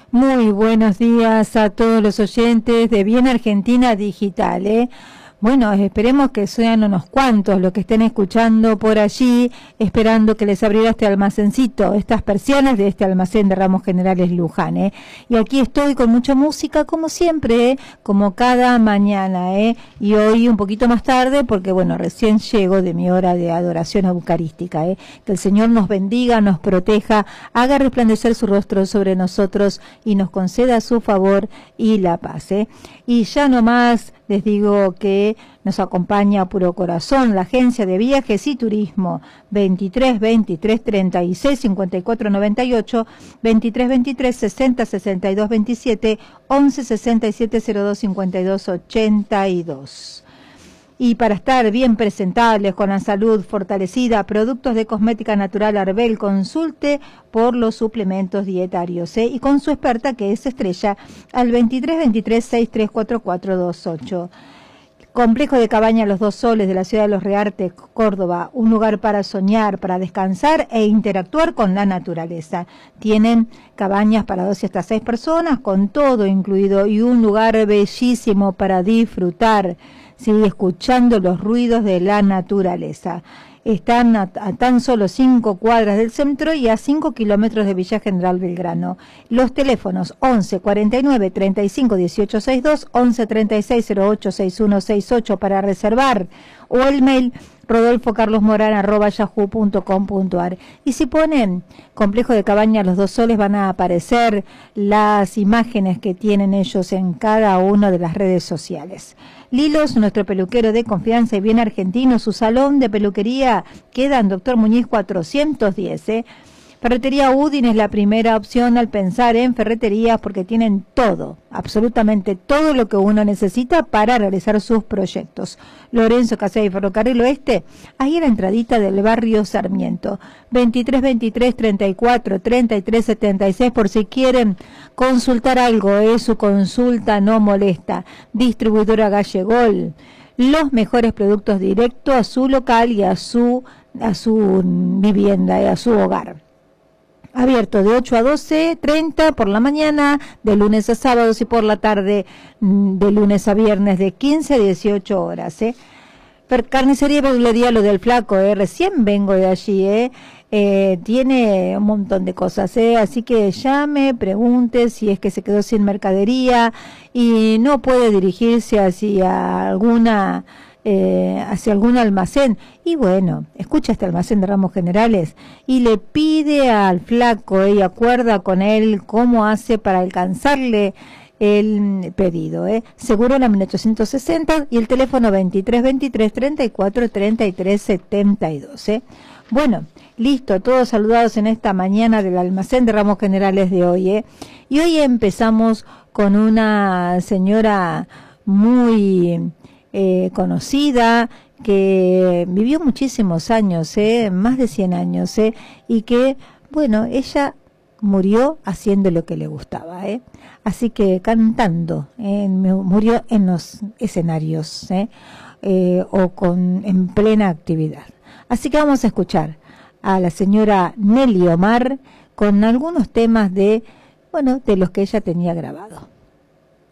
Muy buenos días a todos los oyentes de Bien Argentina Digital, ¿eh? Bueno, esperemos que sean unos cuantos los que estén escuchando por allí, esperando que les abriera este almacencito, estas persianas de este almacén de Ramos Generales Luján, ¿eh? Y aquí estoy con mucha música, como siempre, ¿eh? Como cada mañana, ¿eh? Y hoy un poquito más tarde, porque bueno, recién llego de mi hora de adoración eucarística, ¿eh? Que el Señor nos bendiga, nos proteja, haga resplandecer su rostro sobre nosotros y nos conceda su favor y la paz, ¿eh? Y ya nomás les digo que nos acompaña a Puro Corazón, la agencia de viajes y turismo, 23 23 36 54 98, 23 23 60 62 27, 11 67 02 52 82. Y para estar bien presentables, con la salud fortalecida, productos de cosmética natural Arbel, consulte por los suplementos dietarios, ¿eh? Y con su experta, que es Estrella, al 23 23 63 44 28. Complejo de Cabañas Los Dos Soles de la ciudad de Los Reartes, Córdoba, un lugar para soñar, para descansar e interactuar con la naturaleza. Tienen cabañas para 2 y hasta 6 personas, con todo incluido, y un lugar bellísimo para disfrutar, ¿sí? Escuchando los ruidos de la naturaleza. Están a tan solo 5 cuadras del centro y a 5 kilómetros de Villa General Belgrano. Los teléfonos 11 49 35 18 62, 11 36 08 61 68 para reservar, o el mail rodolfocarlosmoran@yahoo.com.ar. Y si ponen Complejo de Cabañas Los Dos Soles, van a aparecer las imágenes que tienen ellos en cada una de las redes sociales. Lilos, nuestro peluquero de confianza y bien argentino, su salón de peluquería queda en Doctor Muñiz 410, ¿eh? Ferretería Udin es la primera opción al pensar en ferreterías, porque tienen todo, absolutamente todo lo que uno necesita para realizar sus proyectos. Lorenzo Casey y Ferrocarril Oeste, ahí en la entradita del barrio Sarmiento. 23 23 34 33 76 por si quieren consultar algo, su consulta no molesta. Distribuidora Gallegol, los mejores productos directos a su local y a su vivienda y a su hogar. Abierto de 8 a 12:30 por la mañana, de lunes a sábados, y por la tarde de lunes a viernes de 15 a 18 horas. Carnicería y verdulería Lo del Flaco, recién vengo de allí, tiene un montón de cosas, así que llame, pregunte si es que se quedó sin mercadería y no puede dirigirse hacia algún almacén, y bueno, escucha este almacén de Ramos Generales y le pide al Flaco, y acuerda con él cómo hace para alcanzarle el pedido, seguro la 1860 y el teléfono 23 23 34 33 72, Bueno, listo, todos saludados en esta mañana del almacén de Ramos Generales de hoy, Y hoy empezamos con una señora muy conocida, que vivió muchísimos años, más de 100 años, y que, bueno, ella murió haciendo lo que le gustaba, así que cantando, murió en los escenarios, en plena actividad. Así que vamos a escuchar a la señora Nelly Omar con algunos temas de los que ella tenía grabado.